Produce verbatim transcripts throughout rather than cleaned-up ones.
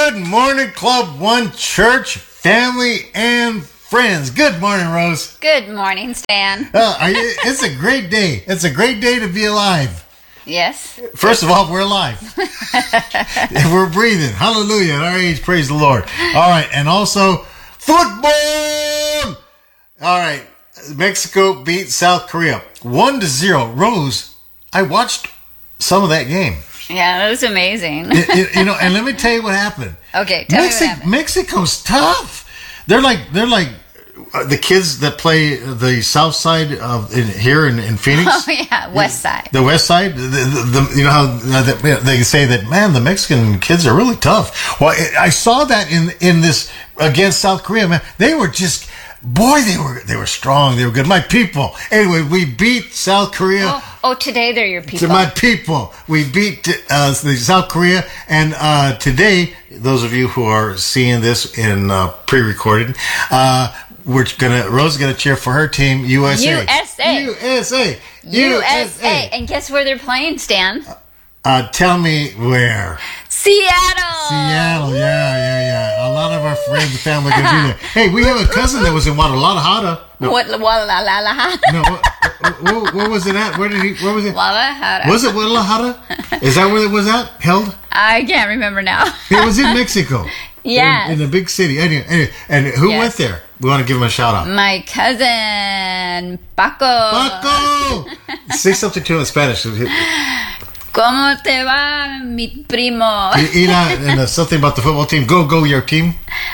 Good morning, Club One Church family and friends. Good morning, Rose. Good morning, Stan. Uh, are you, it's a great day. It's a great day to be alive. Yes. First of all, we're alive. We're breathing. Hallelujah. At our age, praise the Lord. All right. And also, football. All right. Mexico beat South Korea one to zero. Rose, I watched some of that game. Yeah, that was amazing. you, you, you know, and let me tell you what happened. Okay, tell Mexi- me what happened. Mexico's tough. They're like they're like uh, the kids that play the south side of in, here in, in Phoenix. Oh yeah, west side. The west side. The, the, the, you know how uh, the, they say that, man, the Mexican kids are really tough. Well, I, I saw that in in this against South Korea. Man, they were just. Boy, they were they were strong. They were good. My people. Anyway, we beat South Korea. Oh, oh today they're your people. To my people. We beat uh, the South Korea. And uh, today, those of you who are seeing this in uh, pre-recorded, uh, we're gonna Rose is gonna cheer for her team, U S A. U S A. U S A. U S A. And guess where they're playing, Stan? Uh, tell me where. Seattle. Seattle, yeah, yeah, yeah. A lot of our friends and family are going to be there. Hey, we have a cousin that was in Guadalajara. No, What? Guadalajara. no what, what, what was it at? Where did he? Where was it? Guadalajara. Was it Guadalajara? Is that where it was at? Held? I can't remember now. It was in Mexico. Yes. In, in the big city. Anyway, anyway, and who Yes. went there? We want to give him a shout out. My cousin Paco. Paco! Say something to him in Spanish. ¿Cómo te va, mi primo? Y la, and uh, something about the football team. Go, go, your team.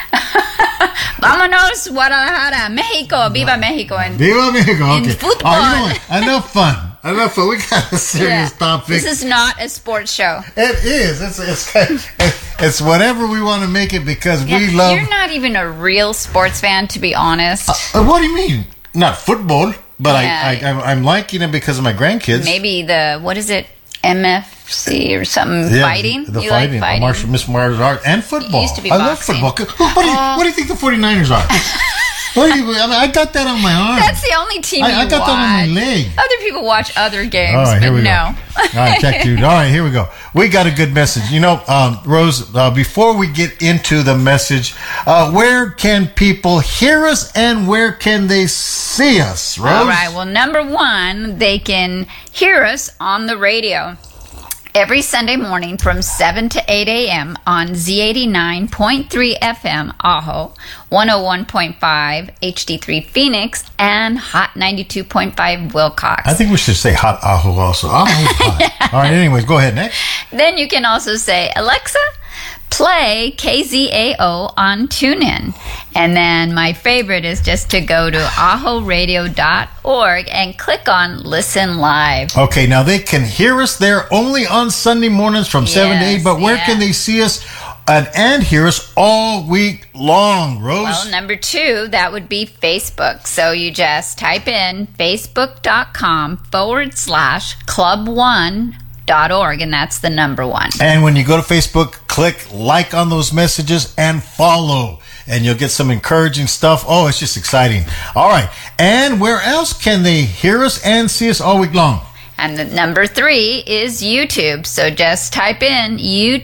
Vámonos, Guadalajara, Mexico. Viva Mexico. And Viva Mexico. In Okay. football. Oh, you know what? Enough fun. Enough fun. We got a serious Yeah. topic. This is not a sports show. It is. It's it's kind of, it's whatever we want to make it because Yeah, we love. You're not even a real sports fan, to be honest. Uh, what do you mean? Not football, but Yeah. I, I I'm, I'm liking it because of my grandkids. Maybe the, what is it, M F C or something, Yeah, fighting? The You fighting, like fighting? Martial, Miss Martial Art, and football. It used to be I boxing. love football. What do, you, what do you think the 49ers are? What do you, I, mean, I got that on my arm. That's the only team I, you I got watch. that on my leg. Other people watch other games, All right, here but we no. go. All right, check you. All right, here we go. We got a good message. You know, um, Rose, uh, before we get into the message, uh, where can people hear us and where can they see us, Rose? All right, well, number one, they can hear us on the radio every Sunday morning from seven to eight a.m. on Z eighty-nine point three F M Ajo, one oh one point five H D three Phoenix, and Hot ninety-two point five Wilcox. I think we should say hot aho also. Aho is hot. All right, anyways, go ahead, next. Then you can also say, Alexa, play K Z A O on TuneIn. And then my favorite is just to go to ajo radio dot org and click on Listen Live. Okay, now they can hear us there only on Sunday mornings from seven to eight, Yes, but where yeah. can they see us and, and hear us all week long, Rose? Well, number two, that would be Facebook. So you just type in facebook.com forward slash club one dot org, and that's the number one. And when you go to Facebook, click like on those messages and follow. And you'll get some encouraging stuff. Oh, it's just exciting. All right. And where else can they hear us and see us all week long? And the number three is YouTube. So just type in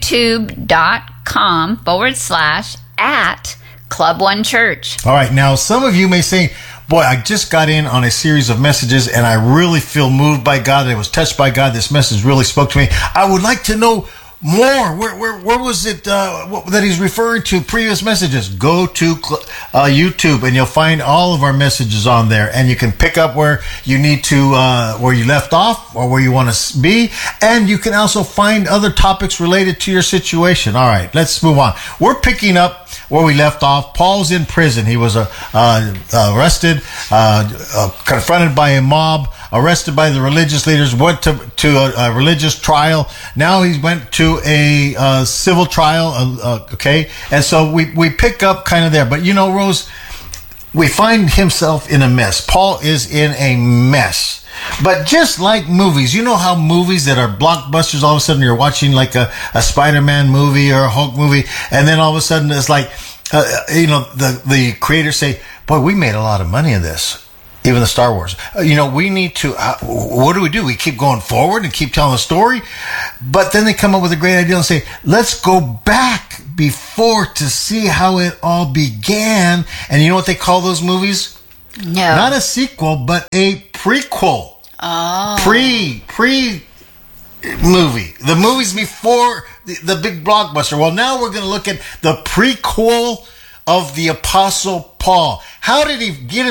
youtube.com forward slash at Club One Church. All right. Now, some of you may say, boy, I just got in on a series of messages and I really feel moved by God. I was touched by God. This message really spoke to me. I would like to know more. Where where where was it uh, what, that he's referring to previous messages? Go to uh, YouTube and you'll find all of our messages on there, and you can pick up where you need to, uh, where you left off or where you want to be, and you can also find other topics related to your situation. All right, let's move on. We're picking up where we left off. Paul's in prison. He was uh, uh, arrested, uh, uh, confronted by a mob, arrested by the religious leaders, went to, to a, a religious trial. Now he went to a uh, civil trial, uh, uh, okay? And so we, we pick up kind of there. But, you know, Rose, we find himself in a mess. Paul is in a mess. But just like movies, you know how movies that are blockbusters, all of a sudden you're watching like a, a Spider-Man movie or a Hulk movie, and then all of a sudden it's like, uh, you know, the, the creators say, boy, we made a lot of money in this. Even the Star Wars. Uh, you know, we need to, uh, what do we do? We keep going forward and keep telling the story. But then they come up with a great idea and say, let's go back before to see how it all began. And you know what they call those movies? No. Not a sequel, but a prequel. Oh. Pre, pre movie. The movies before the, the big blockbuster. Well, now we're going to look at the prequel of the Apostle Paul. How did he get